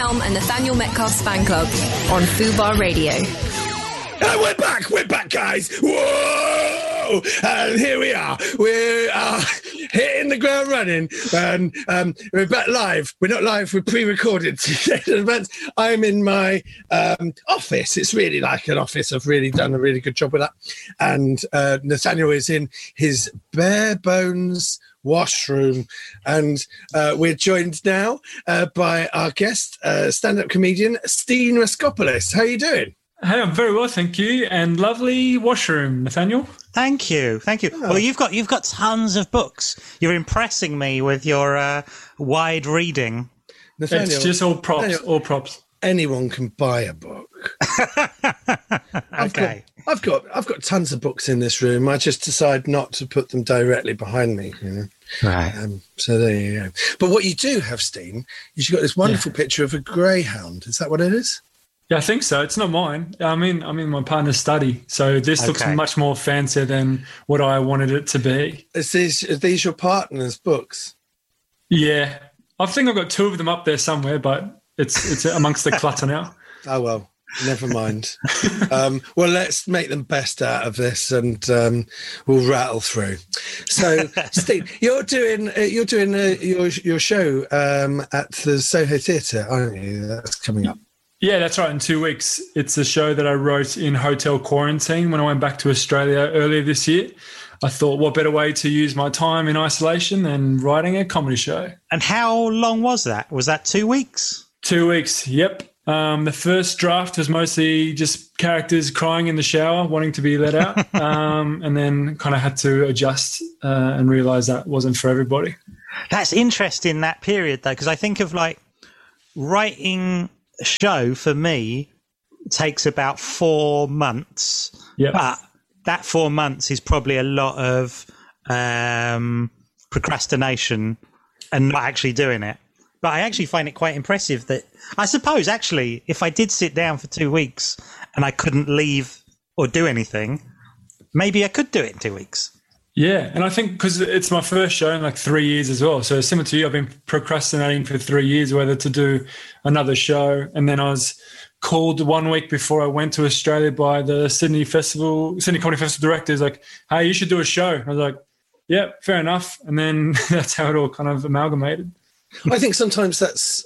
Helm and Nathaniel Metcalf's fan club on Fubar Radio. We're back, guys. Whoa! And here we are. We are hitting the ground running, and we're back live. We're not live, we're pre-recorded. I'm in my office. It's really like an office. I've really done a really good job with that. And Nathaniel is in his bare bones washroom, and we're joined now by our guest, stand-up comedian Steen Raskopoulos. How are you doing? Hey, I'm very well, thank you, and lovely washroom, Nathaniel. Thank you. Oh. Well, you've got tons of books. You're impressing me with your wide reading. Nathaniel, It's just all props, Nathaniel, all props. Anyone can buy a book. Okay. I've got tons of books in this room. I just decide not to put them directly behind me, you know. Right. So there you go. But what you do have, Steen, is you've got this wonderful picture of a greyhound. Is that what it is? Yeah, I think so. It's not mine. I'm in my partner's study, so this looks much more fancier than what I wanted it to be. Are these your partner's books? Yeah, I think I've got two of them up there somewhere, but it's amongst the clutter now. Oh, well, never mind. Well, let's make the best out of this, and we'll rattle through. So, Steve, you're doing your show at the Soho Theatre, aren't you? That's coming up. Yeah, that's right. In 2 weeks, it's a show that I wrote in hotel quarantine when I went back to Australia earlier this year. I thought, what better way to use my time in isolation than writing a comedy show? And how long was that? Was that 2 weeks? 2 weeks, yep. The first draft was mostly just characters crying in the shower, wanting to be let out, and then kind of had to adjust and realise that wasn't for everybody. That's interesting, that period, though, because I think of like writing a show for me takes about 4 months. Yep. But that 4 months is probably a lot of procrastination and not actually doing it. But I actually find it quite impressive that I suppose actually if I did sit down for 2 weeks and I couldn't leave or do anything, maybe I could do it in 2 weeks. Yeah, and I think because it's my first show in like 3 years as well. So similar to you, I've been procrastinating for 3 years whether to do another show. And then I was called 1 week before I went to Australia by the Sydney Comedy Festival directors, like, hey, you should do a show. I was like, yeah, fair enough. And then that's how it all kind of amalgamated. I think sometimes that's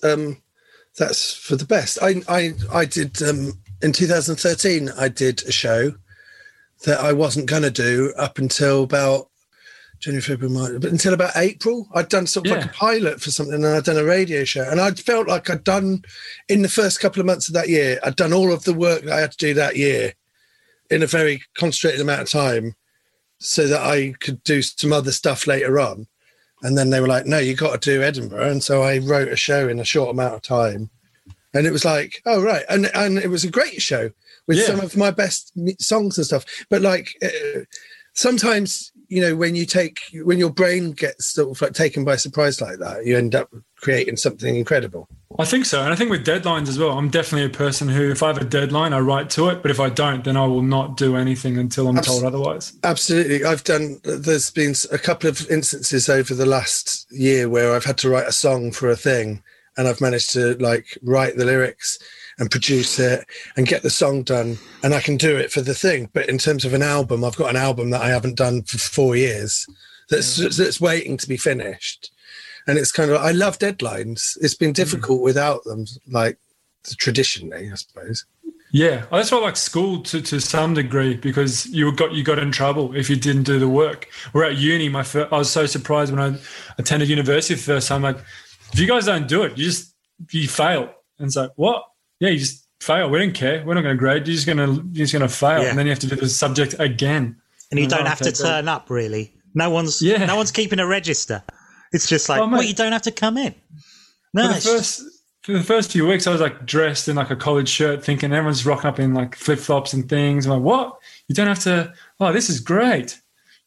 for the best. I did in 2013. I did a show that I wasn't going to do up until about January, February, March, but until about April. I'd done sort of like a pilot for something, and I'd done a radio show, and I felt like I'd done in the first couple of months of that year. I'd done all of the work that I had to do that year in a very concentrated amount of time, so that I could do some other stuff later on. And then they were like, no, you got to do Edinburgh. And so I wrote a show in a short amount of time. And it was like, oh, right. And it was a great show with some of my best songs and stuff. But like sometimes, you know, when your brain gets sort of like taken by surprise like that, you end up creating something incredible. I think so. And I think with deadlines as well, I'm definitely a person who, if I have a deadline, I write to it. But if I don't, then I will not do anything until I'm told otherwise. Absolutely. There's been a couple of instances over the last year where I've had to write a song for a thing, and I've managed to like write the lyrics and produce it and get the song done, and I can do it for the thing. But in terms of an album, I've got an album that I haven't done for 4 years that's waiting to be finished. And it's kind of, I love deadlines. It's been difficult without them, like traditionally, I suppose. Yeah, that's why I like school to some degree, because you got in trouble if you didn't do the work. We're at uni. I was so surprised when I attended university for the first time. Like, if you guys don't do it, you fail. And it's like, what? Yeah, you just fail. We don't care. We're not going to grade. You're just going to fail, and then you have to do the subject again. And you don't have to turn up, really. No one's keeping a register. It's just like, you don't have to come in. No. For the first few weeks, I was like dressed in like a college shirt, thinking everyone's rocking up in like flip flops and things. I'm like, what? You don't have to. Oh, this is great.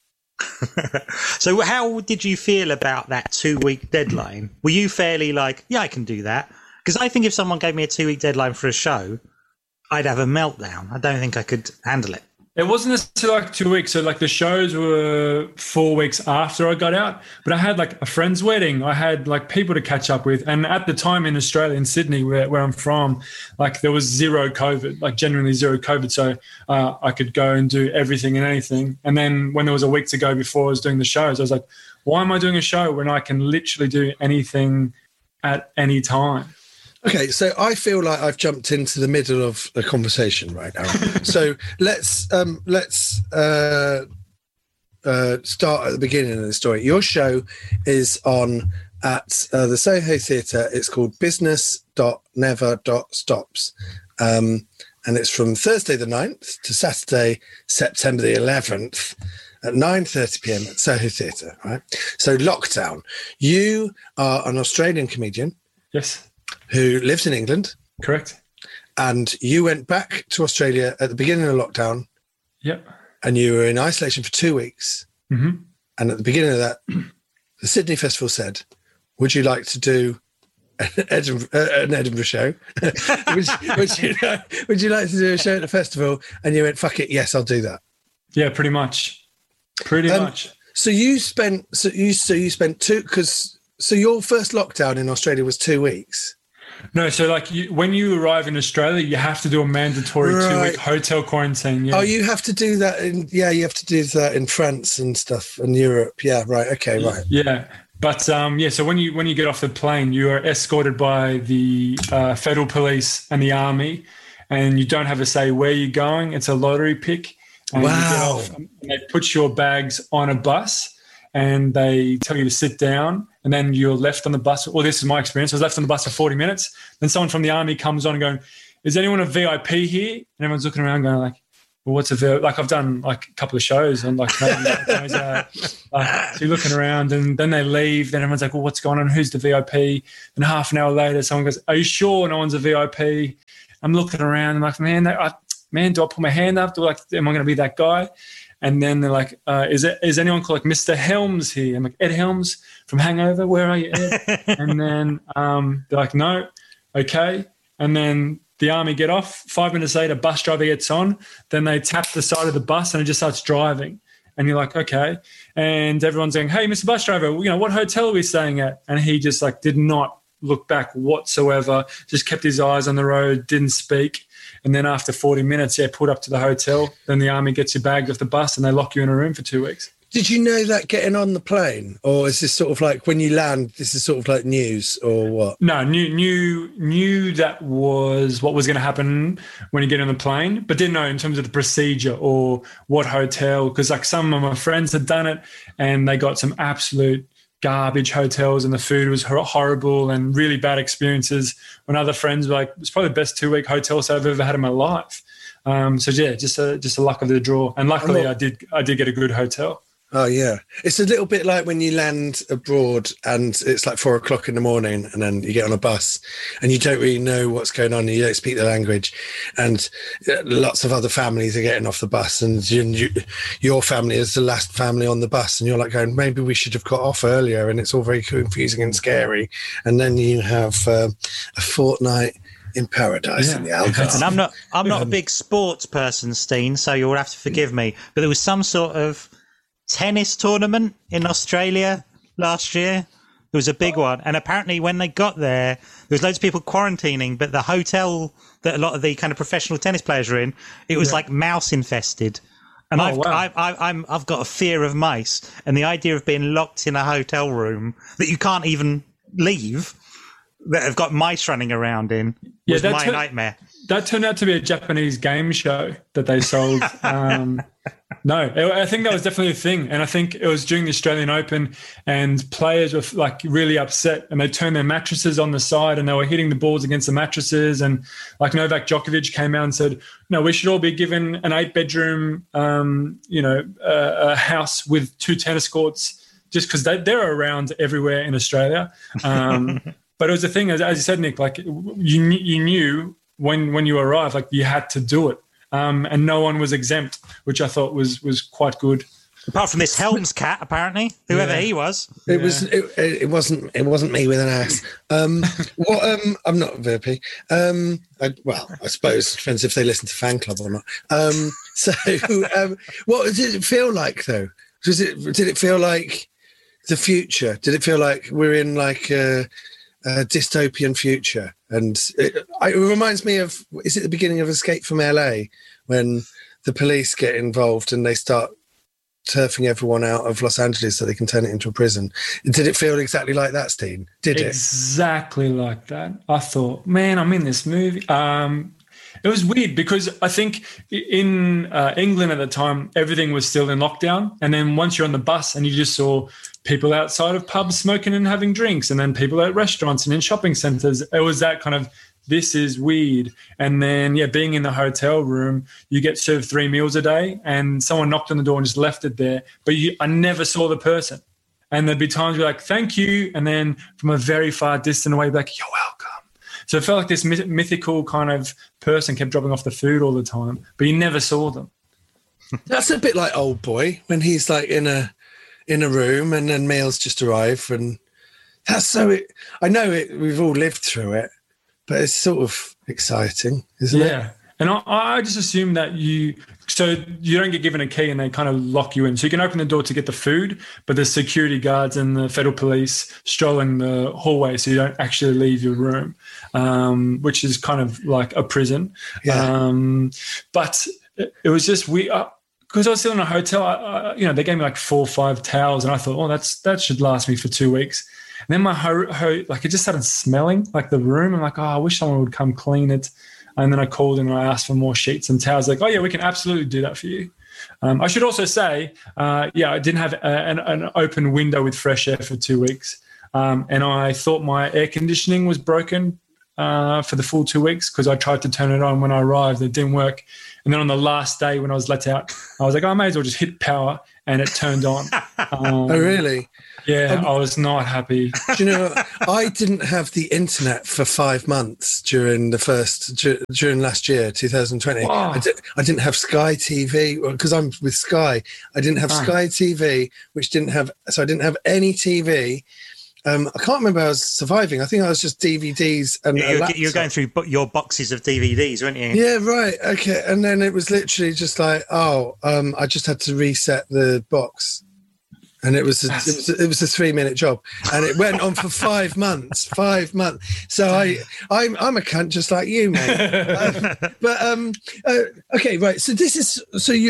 So, how did you feel about that 2 week deadline? Were you fairly like, yeah, I can do that? Because I think if someone gave me a 2 week deadline for a show, I'd have a meltdown. I don't think I could handle it. It wasn't necessarily like 2 weeks. So like the shows were 4 weeks after I got out, but I had like a friend's wedding. I had like people to catch up with. And at the time in Australia, in Sydney, where I'm from, like there was zero COVID, like genuinely zero COVID. So I could go and do everything and anything. And then when there was a week to go before I was doing the shows, I was like, why am I doing a show when I can literally do anything at any time? Okay, so I feel like I've jumped into the middle of a conversation right now. So let's start at the beginning of the story. Your show is on at the Soho Theatre. It's called Business.Never.Stops. And it's from Thursday the 9th to Saturday, September the 11th at 9:30 p.m. at Soho Theatre, right? So lockdown. You are an Australian comedian. Yes. Who lives in England. Correct. And you went back to Australia at the beginning of lockdown. Yep. And you were in isolation for 2 weeks. Mm-hmm. And at the beginning of that, the Sydney Festival said, would you like to do an Edinburgh show? would you like to do a show at the festival? And you went, fuck it, yes, I'll do that. Yeah, pretty much. Pretty much. So you spent two, so your first lockdown in Australia was 2 weeks. No, so like when you arrive in Australia, you have to do a mandatory 2-week hotel quarantine. Yeah. Oh, you have to do that you have to do that in France and stuff and Europe. Yeah, right. Okay, right. Yeah. But so when you get off the plane, you are escorted by the federal police and the army, and you don't have a say where you're going. It's a lottery pick. And wow. You get off, and they put your bags on a bus and they tell you to sit down, and then you're left on the bus. Well, this is my experience. I was left on the bus for 40 minutes. Then someone from the army comes on and going, is anyone a VIP here? And everyone's looking around going like, well, what's a VIP? Like I've done like a couple of shows and like, so you're looking around and then they leave. Then everyone's like, well, what's going on? Who's the VIP? And half an hour later, someone goes, are you sure no one's a VIP? I'm looking around and like, man, do I put my hand up? Am I going to be that guy? And then they're like, is anyone called like Mr. Helms here? I'm like, Ed Helms from Hangover. Where are you, Ed? And then they're like, no. Okay. And then the army get off. 5 minutes later, bus driver gets on. Then they tap the side of the bus and it just starts driving. And you're like, okay. And everyone's saying, hey, Mr. Bus Driver, what hotel are we staying at? And he just like did not look back whatsoever, just kept his eyes on the road, didn't speak. And then after 40 minutes, pulled up to the hotel. Then the army gets your bag off the bus and they lock you in a room for 2 weeks. Did you know that getting on the plane? Or is this sort of like when you land, this is sort of like news or what? No, knew that was what was going to happen when you get on the plane, but didn't know in terms of the procedure or what hotel, because like some of my friends had done it and they got some absolute garbage hotels and the food was horrible and really bad experiences, when other friends were like, it's probably the best 2-week hotels I've ever had in my life. So yeah, just a luck of the draw. And luckily I did get a good hotel. Oh yeah. It's a little bit like when you land abroad and it's like 4 o'clock in the morning and then you get on a bus and you don't really know what's going on and you don't speak the language, and lots of other families are getting off the bus and your family is the last family on the bus and you're like going, maybe we should have got off earlier, and it's all very confusing and scary. And then you have a fortnight in paradise in the Algarve. And I'm not a big sports person, Steen, so you'll have to forgive me, but there was some sort of tennis tournament in Australia last year. There was a big one, and apparently when they got there was loads of people quarantining, but the hotel that a lot of the kind of professional tennis players are in, it was like mouse infested. And I've got a fear of mice, and the idea of being locked in a hotel room that you can't even leave, that have got mice running around in, was my nightmare. That turned out to be a Japanese game show that they sold. No, I think that was definitely a thing. And I think it was during the Australian Open and players were like really upset and they turned their mattresses on the side and they were hitting the balls against the mattresses. And like Novak Djokovic came out and said, no, we should all be given an 8-bedroom, a house with 2 tennis courts, just because they're around everywhere in Australia. But it was a thing, as you said, Nick, like you knew when you arrived, like you had to do it. And no one was exempt, which I thought was quite good. Apart from this Helms cat, apparently, whoever he was. It wasn't me with an ass. I'm not VP. I suppose it depends if they listen to Fan Club or not. What did it feel like though? Did it feel like the future? Did it feel like we're in like a dystopian future? And it reminds me of, is it the beginning of Escape from LA when the police get involved and they start turfing everyone out of Los Angeles so they can turn it into a prison? Did it feel exactly like that, Steen? Exactly like that. I thought, man, I'm in this movie. It was weird because I think in England at the time, everything was still in lockdown. And then once you're on the bus and you just saw people outside of pubs smoking and having drinks, and then people at restaurants and in shopping centres, it was that kind of, this is weird. And then, being in the hotel room, you get served 3 meals a day and someone knocked on the door and just left it there. But I never saw the person. And there'd be times where like, thank you. And then from a very far distant away, like, you're welcome. So it felt like this mythical kind of person kept dropping off the food all the time, but you never saw them. That's a bit like Old Boy when he's like in a room and then meals just arrive. And that's I know we've all lived through it, but it's sort of exciting, isn't it? Yeah. And I just assume that you don't get given a key and they kind of lock you in. So you can open the door to get the food, but there's security guards and the federal police strolling the hallway so you don't actually leave your room, which is kind of like a prison. Yeah. But it was just weird. Because I was still in a hotel, they gave me like 4 or 5 towels and I thought, that should last me for 2 weeks. And then it just started smelling like the room. I'm like, I wish someone would come clean it. And then I called in and I asked for more sheets and towels. Like, we can absolutely do that for you. I should also say, I didn't have an open window with fresh air for 2 weeks. And I thought my air conditioning was broken for the full 2 weeks because I tried to turn it on when I arrived. It didn't work. And then on the last day when I was let out, I was like, I may as well just hit power, and it turned on. Oh, really? Yeah, I was not happy. Do you know, I didn't have the internet for 5 months during last year, 2020. Wow. I didn't have Sky TV because I'm with Sky. I didn't have Sky TV, so I didn't have any TV. I can't remember how I was surviving. I think I was just DVDs and you're going through your boxes of DVDs, weren't you? Yeah, right. Okay, and then it was literally just like, I just had to reset the box. And it was a 3-minute job, and it went on for 5 months. 5 months. So I'm a cunt just like you, mate. Okay, right. So this is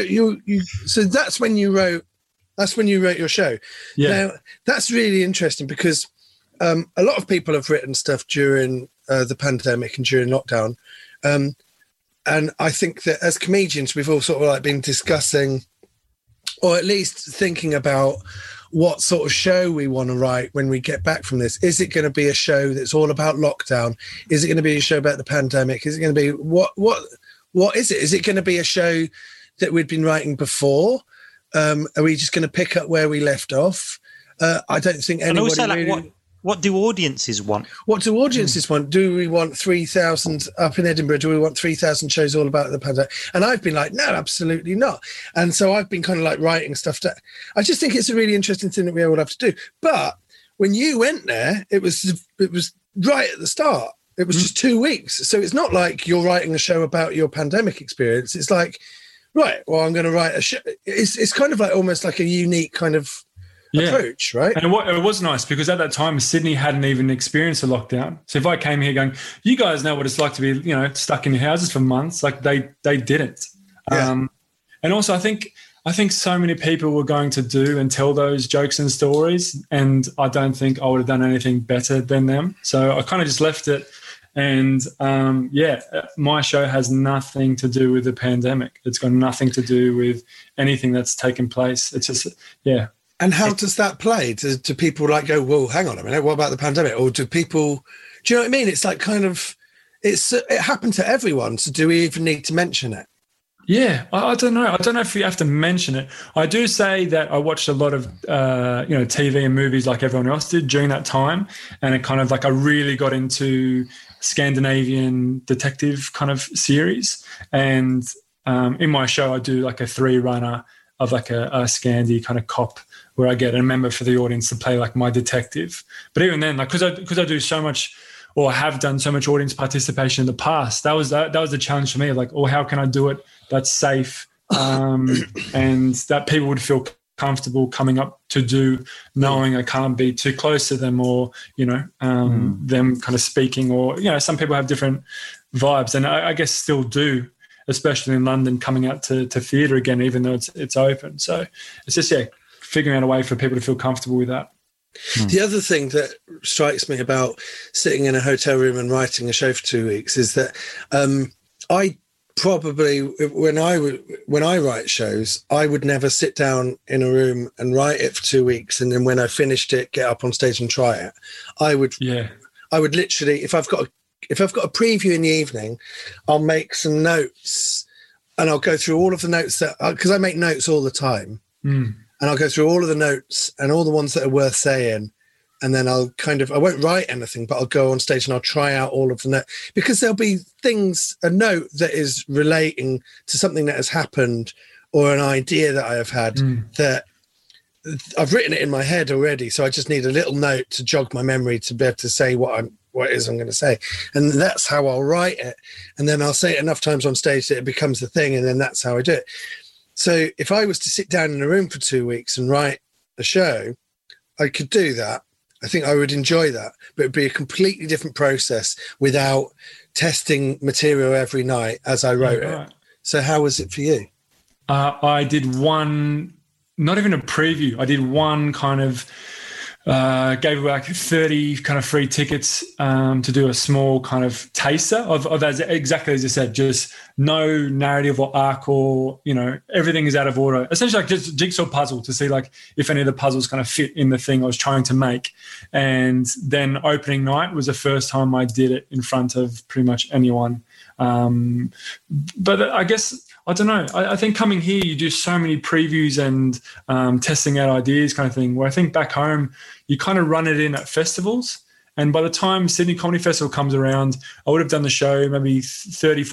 so that's when you wrote. That's when you wrote your show. Yeah. Now that's really interesting because a lot of people have written stuff during the pandemic and during lockdown, and I think that as comedians we've all sort of like been discussing, or at least thinking about what sort of show we want to write when we get back from this. Is it going to be a show that's all about lockdown? Is it going to be a show about the pandemic? Is it going to be what is it? Is it going to be a show that we'd been writing before? Are we just going to pick up where we left off? I don't think anybody. And also, really... what do audiences want? What do audiences want? Do we want 3,000 up in Edinburgh? Do we want 3,000 shows all about the pandemic? And I've been like, no, absolutely not. And so I've been kind of like writing stuff down. I just think it's a really interesting thing that we all have to do. But when you went there, it was right at the start. It was just 2 weeks. So it's not like you're writing a show about your pandemic experience. It's like, right, well, I'm going to write a show. It's kind of like almost like a unique kind of approach, right? And it was nice because at that time, Sydney hadn't even experienced a lockdown. So if I came here going, you guys know what it's like to be, stuck in your houses for months, like they didn't. Yeah. And also I think so many people were going to do and tell those jokes and stories, and I don't think I would have done anything better than them. So I kind of just left it. And my show has nothing to do with the pandemic. It's got nothing to do with anything that's taken place. It's just, And how does that play? Do people like go, well, hang on a minute, what about the pandemic? Or do people, do you know what I mean? It's like kind of, it happened to everyone. So do we even need to mention it? Yeah, I don't know. I don't know if you have to mention it. I do say that I watched a lot of, TV and movies like everyone else did during that time. And it kind of like I really got into Scandinavian detective kind of series. And in my show, I do like a 3-runner of like a Scandi kind of cop, where I get a member for the audience to play like my detective. But even then, like because I do so much, or have done so much audience participation in the past, that was the challenge for me. Like, how can I do it that's safe, and that people would feel comfortable coming up to do, knowing I can't be too close to them, or them kind of speaking, or some people have different vibes, and I guess still do, especially in London, coming out to theatre again, even though it's open. So it's just figuring out a way for people to feel comfortable with that. The other thing that strikes me about sitting in a hotel room and writing a show for 2 weeks is that I probably, when I write shows, I would never sit down in a room and write it for 2 weeks, and then when I finished it, get up on stage and try it. I would literally, if I've got a preview in the evening, I'll make some notes, and I'll go through all of the notes because I make notes all the time. And I'll go through all of the notes and all the ones that are worth saying. And then I won't write anything, but I'll go on stage and I'll try out all of the notes, because there'll be a note that is relating to something that has happened, or an idea that I have had that I've written it in my head already. So I just need a little note to jog my memory to be able to say what it is I'm going to say. And that's how I'll write it. And then I'll say it enough times on stage that it becomes the thing. And then that's how I do it. So if I was to sit down in a room for 2 weeks and write a show, I could do that. I think I would enjoy that, but it'd be a completely different process without testing material every night as I wrote it. So how was it for you? I did one, not even a preview. I did one kind of, gave away like 30 kind of free tickets to do a small kind of taster of as exactly as you said, just no narrative or arc, or everything is out of order, essentially, like just a jigsaw puzzle to see like if any of the puzzles kind of fit in the thing I was trying to make. And then opening night was the first time I did it in front of pretty much anyone, but I guess I don't know. I think coming here, you do so many previews and testing out ideas kind of thing, where I think back home, you kind of run it in at festivals. And by the time Sydney Comedy Festival comes around, I would have done the show maybe 30,